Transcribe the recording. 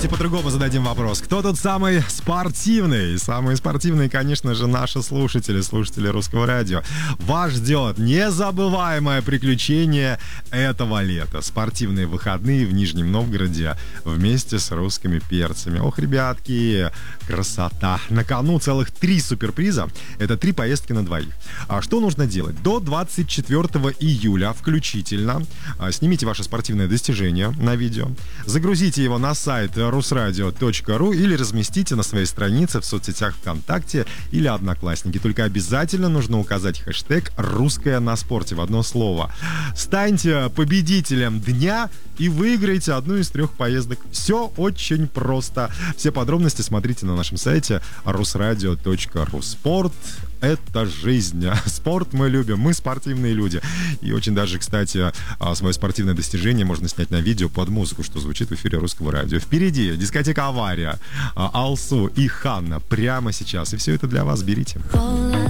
Давайте по-другому зададим вопрос. Кто тут самый спортивный? Самые спортивные, конечно же, наши слушатели Русского радио. Вас ждет незабываемое приключение этого лета. Спортивные выходные в Нижнем Новгороде вместе с русскими перцами. Ох, ребятки, красота. На кону целых 3 суперприза. Это 3 поездки на двоих. А что нужно делать? До 24 июля включительно снимите ваше спортивное достижение на видео, загрузите его на сайт rusradio.ru или разместите на своей странице в соцсетях ВКонтакте или Одноклассники. Только обязательно нужно указать хэштег «Русское на спорте» в одно слово. Станьте победителем дня и выиграйте одну из 3 поездок. Все очень просто. Все подробности смотрите на нашем сайте rusradio.ru. Спорт — это жизнь. Спорт мы любим. Мы спортивные люди. И очень даже, кстати, свое спортивное достижение можно снять на видео под музыку, что звучит в эфире Русского радио. Впереди дискотека «Авария», Алсу и Ханна прямо сейчас. И все это для вас. Берите. Холодно